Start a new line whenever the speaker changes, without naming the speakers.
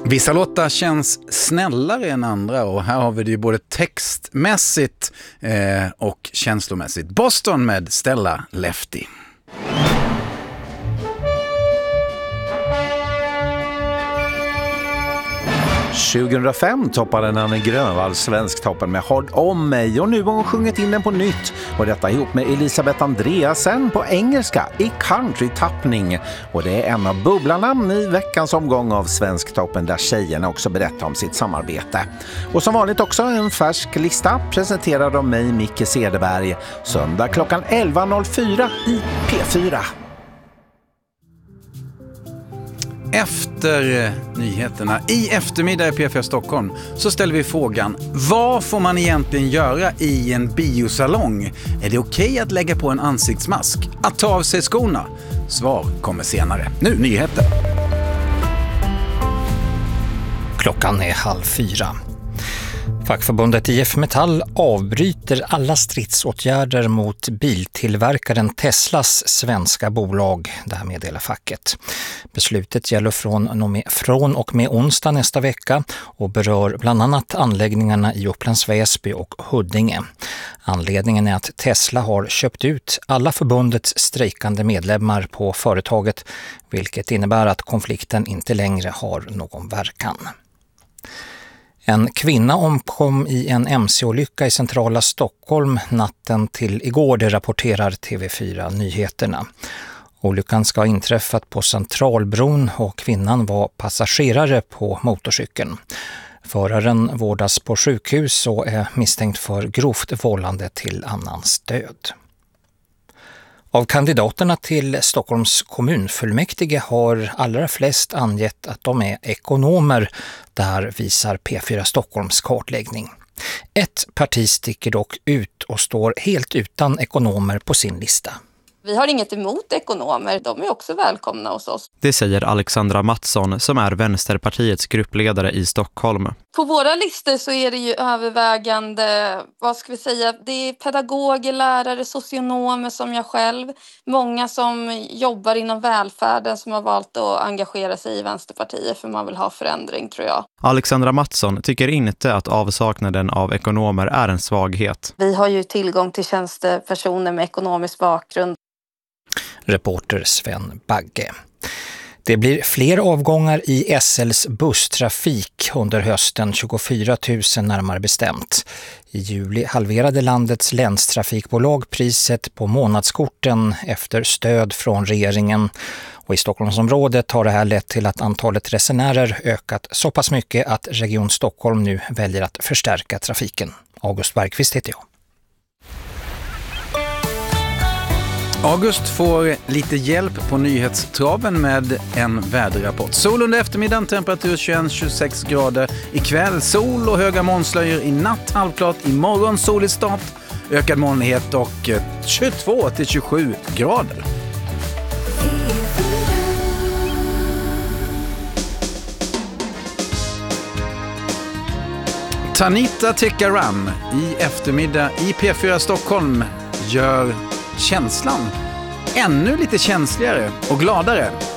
Vissa låtar känns snällare än andra och här har vi det ju både textmässigt och känslomässigt. Boston med Stella Lefty.
2005 toppade Nanne Grönvall Svensktoppen med Håll om mig och nu har hon sjungit in den på nytt och detta ihop med Elisabeth Andreasen på engelska i country-tappning och det är en av bubblarna i veckans omgång av Svensktoppen där tjejerna också berättar om sitt samarbete. Och som vanligt också en färsk lista presenterad av mig Micke Cederberg söndag klockan 11.04 i P4.
Efter nyheterna i eftermiddag i P4 Stockholm så ställer vi frågan: vad får man egentligen göra i en biosalong? Är det okej att lägga på en ansiktsmask? Att ta av sig skorna? Svar kommer senare. Nu nyheter.
Klockan är 3:30. Fackförbundet IF Metall avbryter alla stridsåtgärder mot biltillverkaren Teslas svenska bolag, det här meddelar facket. Beslutet gäller från och med onsdag nästa vecka och berör bland annat anläggningarna i Upplands Väsby och Huddinge. Anledningen är att Tesla har köpt ut alla förbundets strejkande medlemmar på företaget, vilket innebär att konflikten inte längre har någon verkan. En kvinna omkom i en MC-olycka i centrala Stockholm natten till igår, det rapporterar TV4 Nyheterna. Olyckan ska ha inträffat på Centralbron och kvinnan var passagerare på motorcykeln. Föraren vårdas på sjukhus och är misstänkt för grovt vållande till annans död. Av kandidaterna till Stockholms kommunfullmäktige har allra flest angett att de är ekonomer. Där visar P4 Stockholms kartläggning. Ett parti sticker dock ut och står helt utan ekonomer på sin lista.
Vi har inget emot ekonomer, de är också välkomna hos oss.
Det säger Alexandra Mattsson som är Vänsterpartiets gruppledare i Stockholm.
På våra listor så är det ju övervägande, det är pedagoger, lärare, socionomer som jag själv. Många som jobbar inom välfärden som har valt att engagera sig i Vänsterpartiet för man vill ha förändring, tror jag.
Alexandra Mattsson tycker inte att avsaknaden av ekonomer är en svaghet.
Vi har ju tillgång till tjänstepersoner med ekonomisk bakgrund.
Reporter Sven Bagge. Det blir fler avgångar i SLs busstrafik under hösten, 24 000 närmare bestämt. I juli halverade landets länstrafikbolag priset på månadskorten efter stöd från regeringen. Och i Stockholmsområdet har det här lett till att antalet resenärer ökat så pass mycket att Region Stockholm nu väljer att förstärka trafiken. August Bergqvist heter jag.
August får lite hjälp på nyhetstraven med en väderrapport. Sol under eftermiddagen, temperatur 21-26 grader. Ikväll sol och höga molnslöjor, i natt halvklart, imorgon solig start, ökad molnighet och 22-27 grader. Tanita Tekaram i eftermiddag i P4 Stockholm gör känslan ännu lite känsligare och gladare.